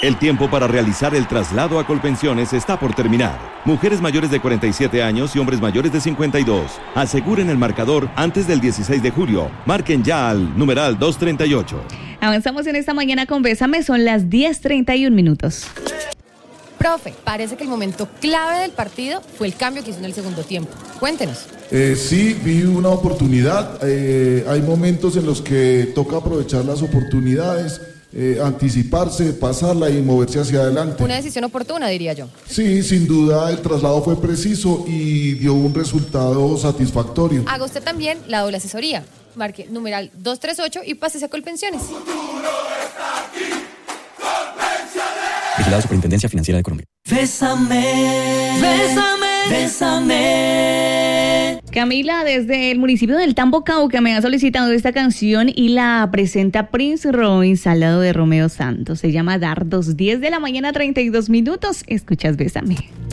El tiempo para realizar el traslado a Colpensiones está por terminar. Mujeres mayores de 47 años y hombres mayores de 52. Aseguren el marcador antes del 16 de julio. Marquen ya al numeral 238. Avanzamos en esta mañana con Bésame, son las 10:31. Profe, parece que el momento clave del partido fue el cambio que hizo en el segundo tiempo. Cuéntenos. Sí, vi una oportunidad. Hay momentos en los que toca aprovechar las oportunidades, anticiparse, pasarla y moverse hacia adelante. Una decisión oportuna, diría yo. Sí, sin duda el traslado fue preciso y dio un resultado satisfactorio. Haga usted también la doble asesoría. Marque numeral 238 y pásese a Colpensiones. Vigilado Superintendencia Financiera de Colombia. Bésame, bésame, bésame. Camila, desde el municipio del Tambo, Cauca, me ha solicitado esta canción y la presenta Prince Royce al lado de Romeo Santos. Se llama Dardos, 10 de la mañana, 32 minutos. Escuchas Bésame.